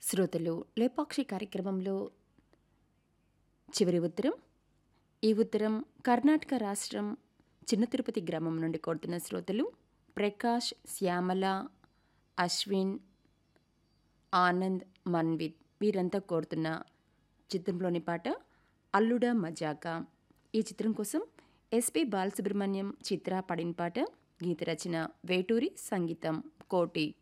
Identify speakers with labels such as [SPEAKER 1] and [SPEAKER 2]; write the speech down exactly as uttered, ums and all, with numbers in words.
[SPEAKER 1] శ్రోతలు లేపాక్షి కార్యక్రమంలో చివరి ఉత్తరం. ఈ ఉత్తరం కర్ణాటక రాష్ట్రం చిన్న తిరుపతి గ్రామం నుండి కోరుతున్న శ్రోతలు ప్రకాష్, శ్యామల, అశ్విన్, ఆనంద్, మన్విత్ వీరంతా కోరుతున్న చిత్రంలోని పాట అల్లుడా మజాకా. ఈ చిత్రం కోసం ఎస్పి బాలసుబ్రహ్మణ్యం, చిత్ర పాడిన పాట. గీత రచన వేటూరి, సంగీతం కోటి.